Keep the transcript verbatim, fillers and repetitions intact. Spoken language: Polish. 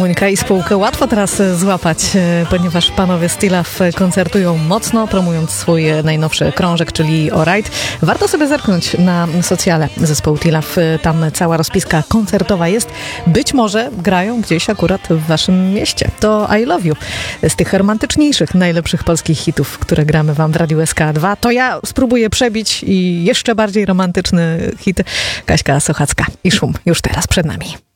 Monika i spółkę łatwo teraz złapać, ponieważ panowie Stillaw koncertują mocno, promując swój najnowszy krążek, czyli Alright. Warto sobie zerknąć na socjale zespołu Stillaw. Tam cała rozpiska koncertowa jest. Być może grają gdzieś akurat w waszym mieście. To I Love You. Z tych romantyczniejszych, najlepszych polskich hitów, które gramy wam w Radiu S K dwa, to ja spróbuję przebić i jeszcze bardziej romantyczny hit Kaśka Sochacka i Szum już teraz przed nami.